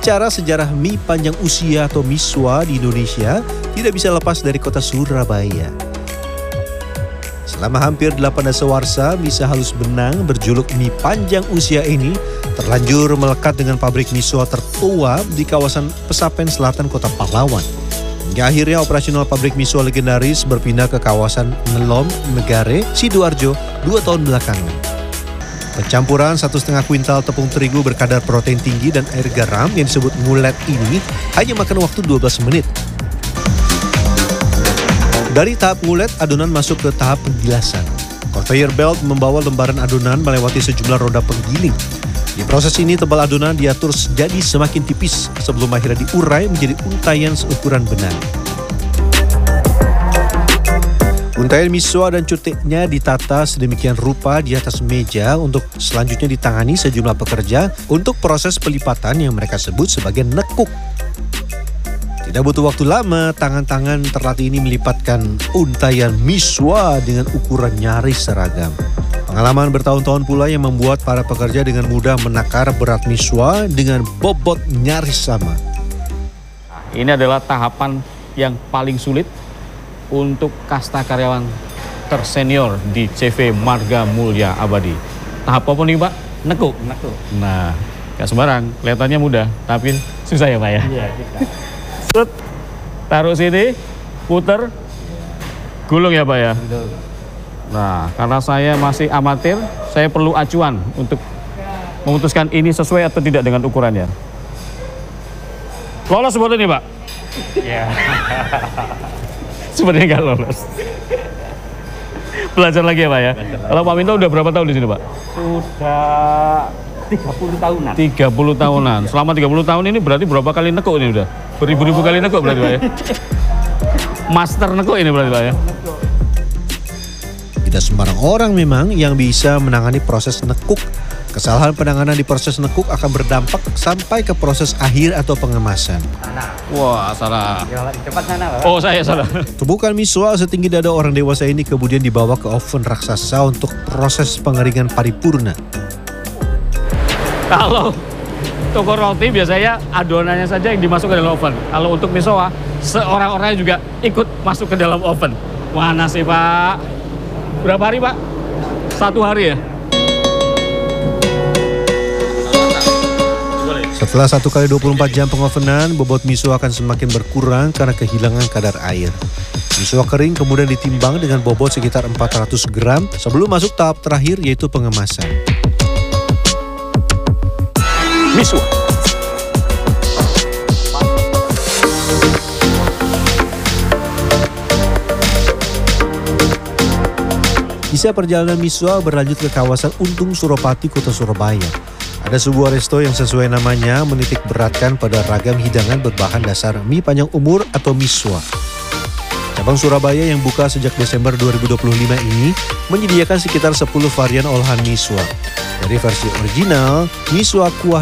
Bicara sejarah mie panjang usia atau miswa di Indonesia, tidak bisa lepas dari kota Surabaya. Selama hampir 8 dasawarsa, mie halus benang berjuluk mie panjang usia ini terlanjur melekat dengan pabrik miswa tertua di kawasan Pesapen Selatan, Kota Pahlawan. Hingga akhirnya operasional pabrik miswa legendaris berpindah ke kawasan Ngelom, Megare, Sidoarjo 2 tahun belakangan. Pencampuran 1,5 kuintal tepung terigu berkadar protein tinggi dan air garam yang disebut ngulet ini hanya makan waktu 12 menit. Dari tahap ngulet, adonan masuk ke tahap penggilasan. Conveyor belt membawa lembaran adonan melewati sejumlah roda penggiling. Di proses ini, tebal adonan diatur jadi semakin tipis sebelum akhirnya diurai menjadi untayan seukuran benang. Untayan miswa dan cuteknya ditata sedemikian rupa di atas meja untuk selanjutnya ditangani sejumlah pekerja untuk proses pelipatan yang mereka sebut sebagai nekuk. Tidak butuh waktu lama, tangan-tangan terlatih ini melipatkan untayan miswa dengan ukuran nyaris seragam. Pengalaman bertahun-tahun pula yang membuat para pekerja dengan mudah menakar berat miswa dengan bobot nyaris sama. Ini adalah tahapan yang paling sulit untuk kasta karyawan tersenior di CV Marga Mulia Abadi. Tahap apa nih Pak? Nekuk. Nah, gak sembarang, kelihatannya mudah, tapi susah ya Pak ya? Iya, taruh sini, puter, gulung ya Pak ya? Nah, karena saya masih amatir, saya perlu acuan untuk memutuskan ini sesuai atau tidak dengan ukurannya. Lolos seperti ini Pak? Iya. Sebenarnya nggak lolos. Belajar lagi ya Pak ya? Kalau Pak Minto udah berapa tahun di sini Pak? Sudah 30 tahunan. 30 tahunan. Selama 30 tahun ini berarti berapa kali nekuk ini udah? Beribu-ribu kali nekuk berarti Pak ya? Master nekuk ini berarti Pak ya? Tidak sembarang orang memang yang bisa menangani proses nekuk. Kesalahan penanganan di proses nekuk akan berdampak sampai ke proses akhir atau pengemasan. Wah, salah. Cepat sana Pak. Oh, saya salah. Tumpukan miswa setinggi dada orang dewasa ini kemudian dibawa ke oven raksasa untuk proses pengeringan paripurna. Kalau toko roti biasanya adonannya saja yang dimasuk ke dalam oven. Kalau untuk misoa, seorang-orangnya juga ikut masuk ke dalam oven. Mana sih Pak? Berapa hari Pak? 1 hari ya? Setelah 1 kali 24 jam pengovenan, bobot miswa akan semakin berkurang karena kehilangan kadar air. Miswa kering kemudian ditimbang dengan bobot sekitar 400 gram sebelum masuk tahap terakhir yaitu pengemasan. Miswa. Kisah perjalanan miswa berlanjut ke kawasan Untung Suropati, Kota Surabaya. Ada sebuah resto yang sesuai namanya menitik beratkan pada ragam hidangan berbahan dasar mie panjang umur atau miswa. Cabang Surabaya yang buka sejak Desember 2025 ini menyediakan sekitar 10 varian olahan miswa. Dari versi original, miswa kuah